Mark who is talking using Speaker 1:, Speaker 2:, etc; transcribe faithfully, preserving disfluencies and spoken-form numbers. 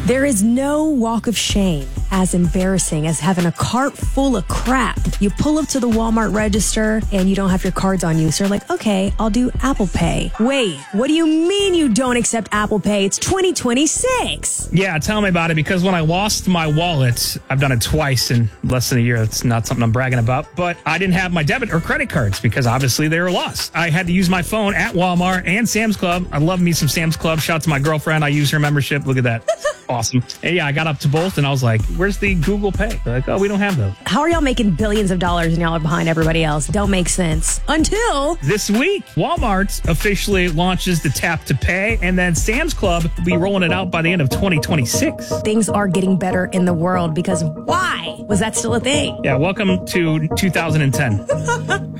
Speaker 1: There is no walk of shame as embarrassing as having a cart full of crap. You pull up to the Walmart register and you don't have your cards on you. So you're like, okay, I'll do Apple Pay. Wait, what do you mean you don't accept Apple Pay? It's twenty twenty-six.
Speaker 2: Yeah, tell me about it, because when I lost my wallet, I've done it twice in less than a year. It's not something I'm bragging about, but I didn't have my debit or credit cards because obviously they were lost. I had to use my phone at Walmart and Sam's Club. I love me some Sam's Club. Shout out to my girlfriend. I use her membership. Look at that. Awesome. And yeah, I got up to both and I was like, where's the Google Pay? They're like, oh, we don't have those.
Speaker 1: How are y'all making billions of dollars and y'all are behind everybody else? Don't make sense. Until
Speaker 2: this week, Walmart officially launches the Tap to Pay, and then Sam's Club will be rolling it out by the end of twenty twenty-six.
Speaker 1: Things are getting better in the world because why was that still a thing?
Speaker 2: Yeah, welcome to two thousand ten.